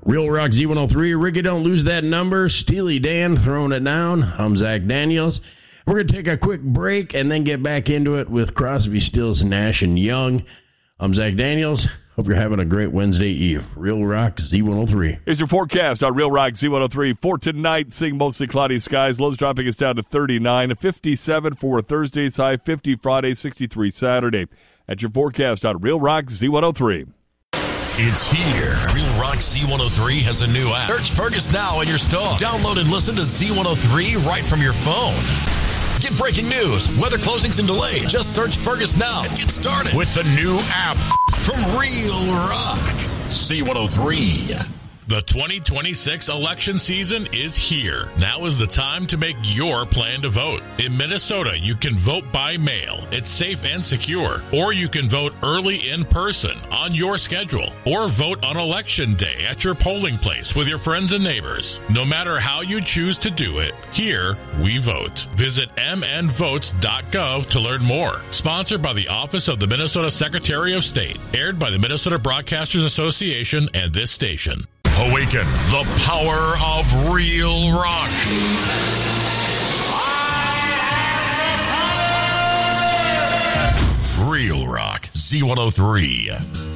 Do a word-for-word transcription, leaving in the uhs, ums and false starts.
Real Rock Z one oh three. Ricky, don't lose that number. Steely Dan throwing it down. I'm Zach Daniels. We're going to take a quick break and then get back into it with Crosby, Stills, Nash, and Young. I'm Zach Daniels. Hope you're having a great Wednesday Eve. Real Rock Z one oh three. Here's your forecast on Real Rock Z one oh three. For tonight, seeing mostly cloudy skies. Lows dropping us down to thirty-nine. fifty-seven for Thursday's high. fifty Friday. sixty-three Saturday. That's your forecast on Real Rock Z one oh three. It's here. Real Rock Z one oh three has a new app. Search Fergus now in your store. Download and listen to Z one oh three right from your phone. Get breaking news, weather closings and delays. Just search Fergus now and get started with the new app from Real Rock Z one oh three. The twenty twenty-six election season is here. Now is the time to make your plan to vote. In Minnesota, you can vote by mail. It's safe and secure. Or you can vote early in person on your schedule. Or vote on election day at your polling place with your friends and neighbors. No matter how you choose to do it, here we vote. Visit m n votes dot gov to learn more. Sponsored by the Office of the Minnesota Secretary of State. Aired by the Minnesota Broadcasters Association and this station. Awaken the power of Real Rock. Real Rock Z one oh three.